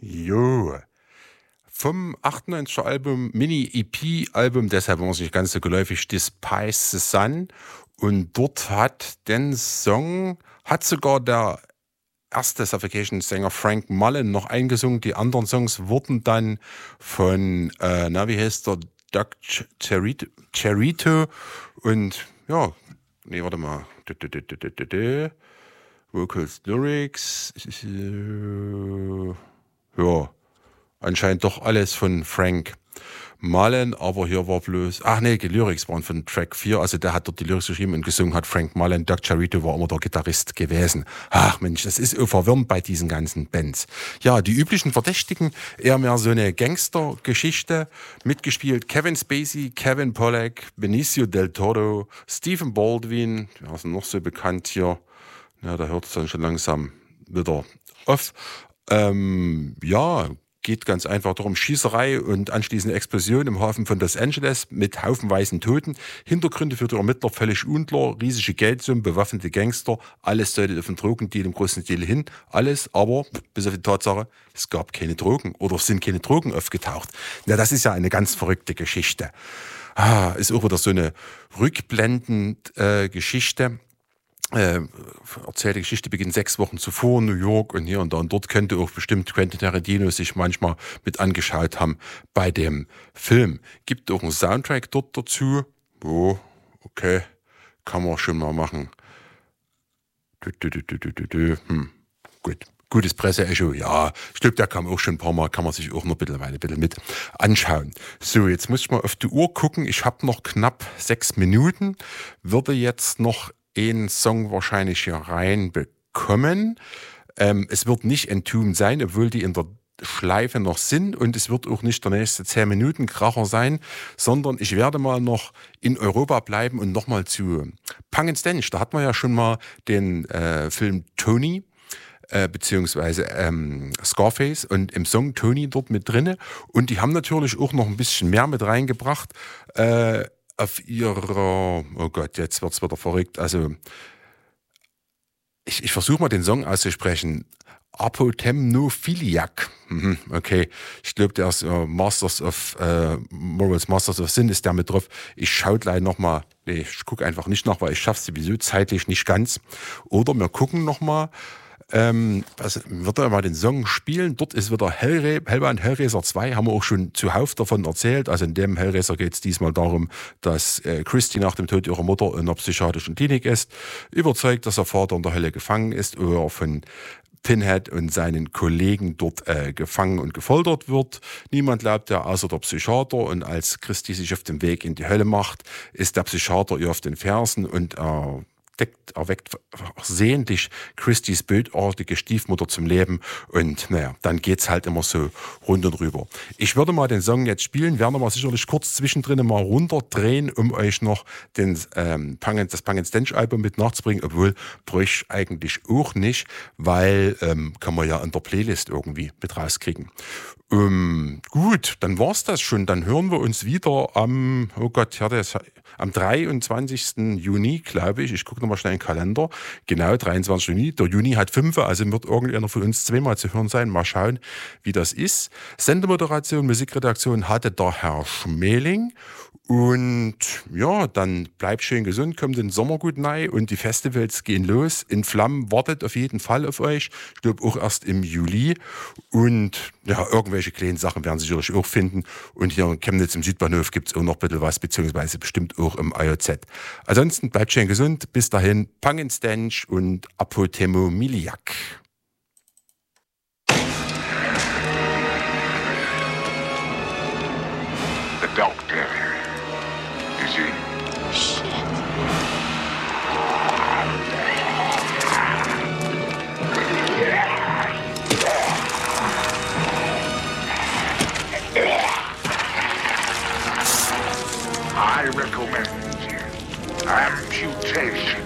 Jo. Vom 98er Album, Mini-EP-Album, deshalb war es nicht ganz so geläufig, Despise the Sun. Und dort hat sogar der erste Suffocation-Sänger Frank Mullen noch eingesungen. Die anderen Songs wurden dann von, wie heißt der, Doug Cherito und, ja, nee, warte mal, Vocals, Lyrics, ja, anscheinend doch alles von Frank Mullen, aber hier war bloß, die Lyrics waren von Track 4, also der hat dort die Lyrics geschrieben und gesungen hat Frank Mullen. Doug Cherito war immer der Gitarrist gewesen. Ach Mensch, das ist so verwirrend bei diesen ganzen Bands. Ja, die üblichen Verdächtigen, eher mehr so eine Gangster-Geschichte, mitgespielt Kevin Spacey, Kevin Pollak, Benicio del Toro, Stephen Baldwin, ja, sind noch so bekannt hier, ja, da hört es dann schon langsam wieder auf. Ja, geht ganz einfach darum, Schießerei und anschließende Explosion im Hafen von Los Angeles mit haufenweisen Toten. Hintergründe für die Ermittler völlig unklar, riesige Geldsummen, bewaffnete Gangster, alles deutet auf den Drogendeal im großen Stil hin. Alles, aber bis auf die Tatsache, es gab keine Drogen oder es sind keine Drogen aufgetaucht. Na, das ist ja eine ganz verrückte Geschichte. Ist auch wieder so eine rückblendend Geschichte. Erzählte Geschichte beginnt 6 Wochen zuvor in New York und hier und da und dort könnte auch bestimmt Quentin Tarantino sich manchmal mit angeschaut haben bei dem Film. Gibt auch einen Soundtrack dort dazu. Oh, okay, kann man schon mal machen. Gut. Gutes Presseecho, ja, ich glaube, der kam auch schon ein paar Mal, kann man sich auch noch ein bisschen mit anschauen. So, jetzt muss ich mal auf die Uhr gucken. Ich habe noch knapp 6 Minuten, würde jetzt noch einen Song wahrscheinlich hier reinbekommen. Es wird nicht Entombed sein, obwohl die in der Schleife noch sind, und es wird auch nicht der nächste 10-Minuten-Kracher sein, sondern ich werde mal noch in Europa bleiben und nochmal zu Punk & Stench. Da hat man ja schon mal den Film Tony beziehungsweise Scarface und im Song Tony dort mit drinne, und die haben natürlich auch noch ein bisschen mehr mit reingebracht auf ihrer, oh Gott, jetzt wird's wieder verrückt, also ich versuche mal den Song auszusprechen, Apotemnophiliac, okay, ich glaube, der ist Morals Masters of Sin ist der mit drauf. Ich schaue gleich nochmal, ich gucke einfach nicht nach, weil ich schaffe es sowieso zeitlich nicht ganz, oder wir gucken nochmal. Wird er mal den Song spielen. Dort ist wieder Hellbound Hellraiser 2, haben wir auch schon zuhauf davon erzählt. Also in dem Hellraiser geht es diesmal darum, dass Christy nach dem Tod ihrer Mutter in einer psychiatrischen Klinik ist, überzeugt, dass ihr Vater in der Hölle gefangen ist, oder er von Pinhead und seinen Kollegen dort gefangen und gefoltert wird. Niemand glaubt ja, außer der Psychiater, und als Christy sich auf den Weg in die Hölle macht, ist der Psychiater ihr auf den Fersen und erweckt sehentlich Christys bötartige Stiefmutter zum Leben, und naja, dann geht's halt immer so rund und rüber. Ich würde mal den Song jetzt spielen, werde mal sicherlich kurz zwischendrin mal runterdrehen, um euch noch das Punk & Stench Album mit nachzubringen, obwohl bräuchte ich eigentlich auch nicht, weil kann man ja in der Playlist irgendwie mit rauskriegen. Gut, dann war's das schon. Dann hören wir uns wieder am 23. Juni, glaube ich. Ich gucke nochmal schnell in den Kalender. Genau, 23. Juni. Der Juni hat 5, also wird irgendeiner von uns zweimal zu hören sein. Mal schauen, wie das ist. Sendemoderation, Musikredaktion hatte der Herr Schmeling. Und ja, dann bleibt schön gesund, kommt den Sommer gut rein und die Festivals gehen los. In Flammen wartet auf jeden Fall auf euch. Ich glaube auch erst im Juli. Und ja, irgendwelche kleinen Sachen werden Sie sicherlich auch finden. Und hier in Chemnitz im Südbahnhof gibt es auch noch ein bisschen was, beziehungsweise bestimmt auch im IOZ. Ansonsten bleibt schön gesund. Bis dahin, Punk & Stench und Apotemnophiliac. The doctor is in. Shit. I recommend amputation.